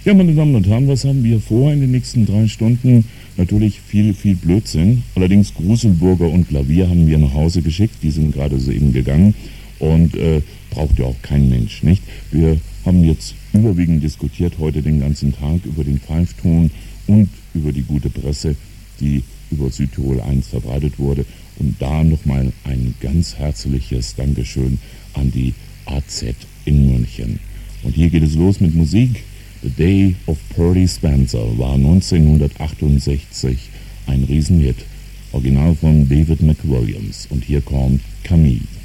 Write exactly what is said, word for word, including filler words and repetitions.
Ja, meine Damen und Herren, was haben wir vor in den nächsten drei Stunden? Natürlich viel, viel Blödsinn. Allerdings Gruselburger und Klavier haben wir nach Hause geschickt. Die sind gerade soeben gegangen und äh, braucht ja auch kein Mensch, nicht? Wir haben jetzt überwiegend diskutiert heute den ganzen Tag über den Pfeifton und über die gute Presse, die über Südtirol eins verbreitet wurde. Und da nochmal ein ganz herzliches Dankeschön an die A Z in München. Und hier geht es los mit Musik. The Day of Pearly Spencer war neunzehnhundertachtundsechzig ein Riesenhit. Original von David McWilliams. Und hier kommt Camille.